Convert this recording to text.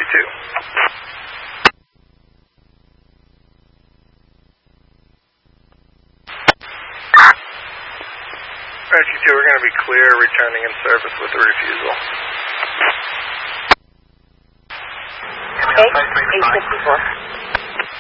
Rescue 2, we're going to be clear, returning in service with a refusal. 854.